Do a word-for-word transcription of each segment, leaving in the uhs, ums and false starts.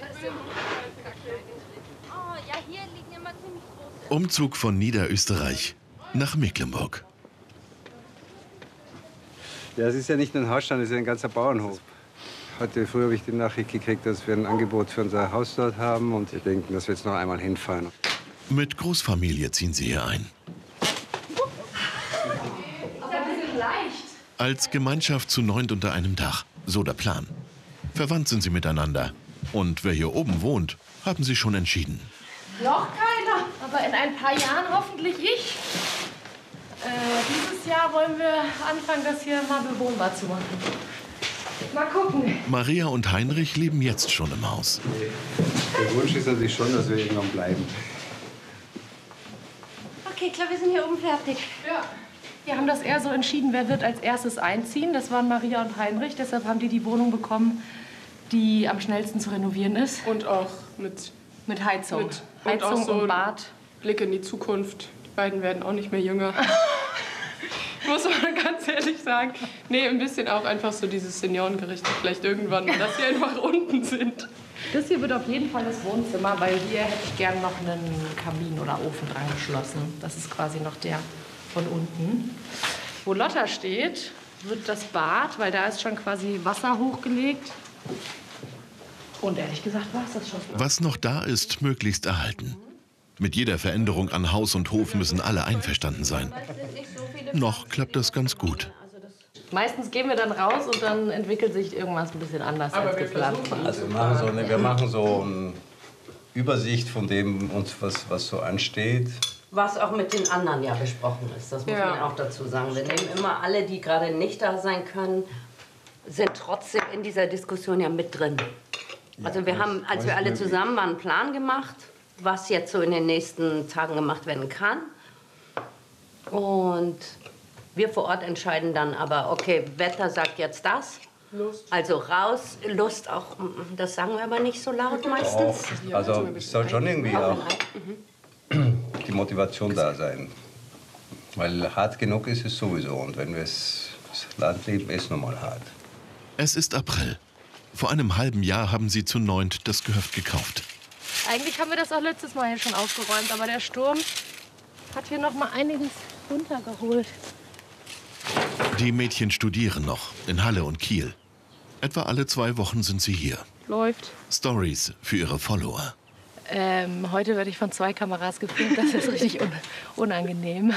Umzug von Niederösterreich nach Mecklenburg. Ja, es ist ja nicht nur ein Hausstand, es ist ja ein ganzer Bauernhof. Heute früh habe ich die Nachricht gekriegt, dass wir ein Angebot für unser Haus dort haben und wir denken, dass wir jetzt noch einmal hinfahren. Mit Großfamilie ziehen sie hier ein. Als Gemeinschaft zu neunt unter einem Dach, so der Plan. Verwandt sind sie miteinander. Und wer hier oben wohnt, haben sie schon entschieden. Noch keiner, aber in ein paar Jahren hoffentlich ich. Äh, dieses Jahr wollen wir anfangen, das hier mal bewohnbar zu machen. Mal gucken. Maria und Heinrich leben jetzt schon im Haus. Der Wunsch ist natürlich schon, dass wir irgendwann bleiben. Okay, klar, wir sind hier oben fertig. Ja. Wir haben das eher so entschieden, wer wird als erstes einziehen. Das waren Maria und Heinrich. Deshalb haben die die Wohnung bekommen, die am schnellsten zu renovieren ist. Und auch mit, mit Heizung. Mit, Heizung und, auch so und Bad. Blick in die Zukunft. Die beiden werden auch nicht mehr jünger. Muss man ganz ehrlich sagen. Nee, ein bisschen auch einfach so dieses Seniorengericht. Vielleicht irgendwann, dass sie einfach unten sind. Das hier wird auf jeden Fall das Wohnzimmer, weil hier hätte ich gern noch einen Kamin oder Ofen dran geschlossen. Das ist quasi noch der von unten. Wo Lotta steht, wird das Bad, weil da ist schon quasi Wasser hochgelegt. Und ehrlich gesagt war es das schon. Was noch da ist, möglichst erhalten. Mit jeder Veränderung an Haus und Hof müssen alle einverstanden sein. Noch klappt das ganz gut. Meistens gehen wir dann raus und dann entwickelt sich irgendwas ein bisschen anders Aber als geplant. Also wir machen so eine, wir machen so eine Übersicht von dem, uns was, was so ansteht. Was auch mit den anderen ja besprochen ist, das muss ja. man auch dazu sagen. Wir nehmen immer alle, die gerade nicht da sein können, sind trotzdem in dieser Diskussion ja mit drin. Ja, also wir haben, als wir alle zusammen waren, einen Plan gemacht, was jetzt so in den nächsten Tagen gemacht werden kann. Und wir vor Ort entscheiden dann aber, okay, Wetter sagt jetzt das. Lust. Also raus, Lust auch, das sagen wir aber nicht so laut meistens. Auch, also es soll schon irgendwie auch die Motivation da sein. Weil hart genug ist es sowieso. Und wenn wir das Landleben ist nun mal hart. Es ist April. Vor einem halben Jahr haben sie zu neunt das Gehöft gekauft. Eigentlich haben wir das auch letztes Mal hier schon aufgeräumt, aber der Sturm hat hier noch mal einiges runtergeholt. Die Mädchen studieren noch in Halle und Kiel. Etwa alle zwei Wochen sind sie hier. Läuft. Stories für ihre Follower. Ähm, heute werde ich von zwei Kameras gefilmt, das ist richtig un unangenehm.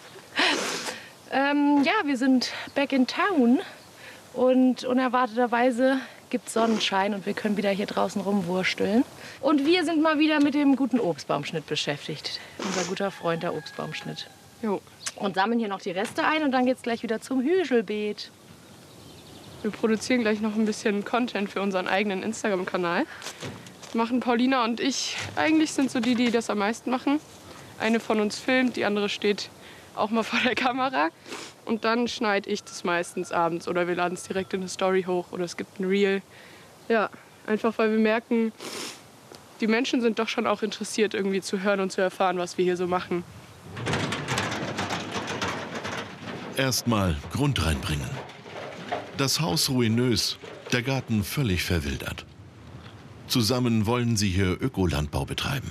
ähm, ja, wir sind back in town und unerwarteterweise gibt es Sonnenschein und wir können wieder hier draußen rumwursteln. Und wir sind mal wieder mit dem guten Obstbaumschnitt beschäftigt. Unser guter Freund, der Obstbaumschnitt. Jo. Und sammeln hier noch die Reste ein und dann geht's gleich wieder zum Hügelbeet. Wir produzieren gleich noch ein bisschen Content für unseren eigenen Instagram-Kanal. Machen Paulina und ich, eigentlich sind so die, die das am meisten machen. Eine von uns filmt, die andere steht auch mal vor der Kamera. Und dann schneide ich das meistens abends oder wir laden es direkt in eine Story hoch oder es gibt ein Reel. Ja, einfach weil wir merken, die Menschen sind doch schon auch interessiert, irgendwie zu hören und zu erfahren, was wir hier so machen. Erstmal Grund reinbringen. Das Haus ruinös, der Garten völlig verwildert. Zusammen wollen sie hier Ökolandbau betreiben.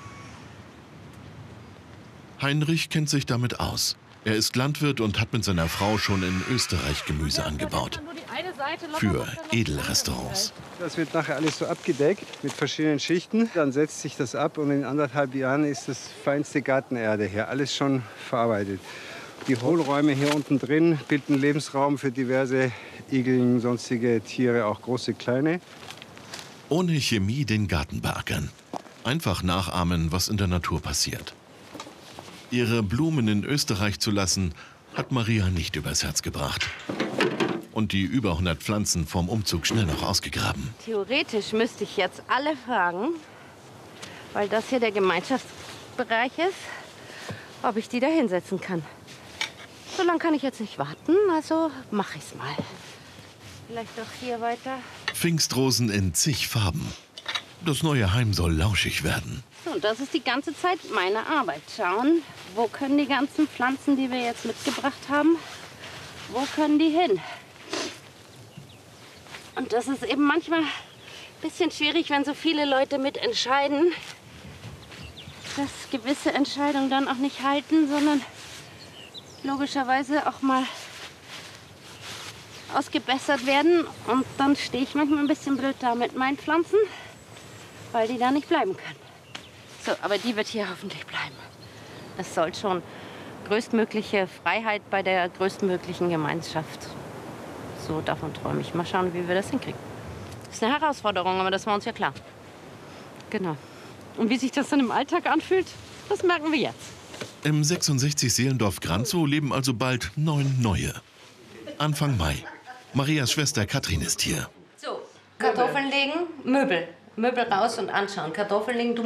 Heinrich kennt sich damit aus. Er ist Landwirt und hat mit seiner Frau schon in Österreich Gemüse angebaut. Für Edelrestaurants. Das wird nachher alles so abgedeckt mit verschiedenen Schichten. Dann setzt sich das ab und in anderthalb Jahren ist das feinste Gartenerde hier. Alles schon verarbeitet. Die Hohlräume hier unten drin bilden Lebensraum für diverse Igeln, sonstige Tiere, auch große, kleine. Ohne Chemie den Garten beackern. Einfach nachahmen, was in der Natur passiert. Ihre Blumen in Österreich zu lassen, hat Maria nicht übers Herz gebracht. Und die über hundert Pflanzen vom Umzug schnell noch ausgegraben. Theoretisch müsste ich jetzt alle fragen, weil das hier der Gemeinschaftsbereich ist, ob ich die da hinsetzen kann. So lange kann ich jetzt nicht warten, also mache ich's mal. Vielleicht doch hier weiter. Pfingstrosen in zig Farben. Das neue Heim soll lauschig werden. So, und das ist die ganze Zeit meine Arbeit. Schauen, wo können die ganzen Pflanzen, die wir jetzt mitgebracht haben, wo können die hin? Und das ist eben manchmal Bisschen schwierig, wenn so viele Leute mitentscheiden, dass gewisse Entscheidungen dann auch nicht halten, sondern logischerweise auch mal ausgebessert werden. Und dann stehe ich manchmal ein bisschen blöd da mit meinen Pflanzen, weil die da nicht bleiben können. So, aber die wird hier hoffentlich bleiben. Es soll schon größtmögliche Freiheit bei der größtmöglichen Gemeinschaft. So, davon träume ich. Mal schauen, wie wir das hinkriegen. Das ist eine Herausforderung, aber das war uns ja klar. Genau. Und wie sich das dann im Alltag anfühlt, das merken wir jetzt. Im sechsundsechzig Seelendorf Granzow leben also bald neun neue. Anfang Mai. Marias Schwester Katrin ist hier. So, Kartoffeln legen, Möbel. Möbel raus und anschauen. Kartoffeln legen, du